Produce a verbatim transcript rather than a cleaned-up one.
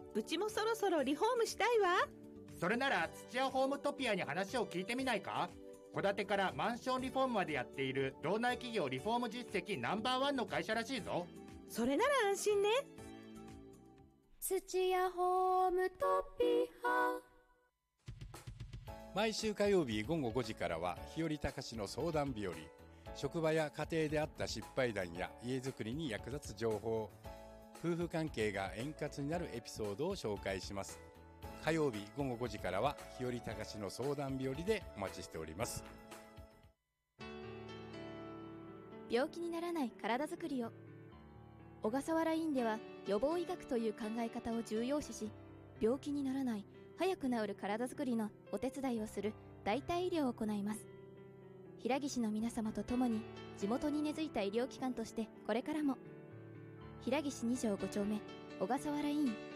うちもそろそろリフォームしたいわ。 それなら土屋ホームトピアに話を聞いてみないか。戸建てからマンションリフォームまでやっている道内企業リフォーム実績ナンバーワンの会社らしいぞ。 それなら安心ね。 土屋ホームトピア。 毎週火曜日午後ごじからは日和隆の相談日和。職場や家庭であった失敗談や家づくりに役立つ情報、夫婦関係が円滑になるエピソードを紹介します。火曜日午後ごじからは日和隆の相談日和でお待ちしております。 病気にならない体づくりを。小笠原院では予防医学という考え方を重要視し、病気にならない早く治る体づくりのお手伝いをする代替医療を行います。平岸の皆様と共に地元に根付いた医療機関としてこれからも。平岸に条ご丁目小笠原医院。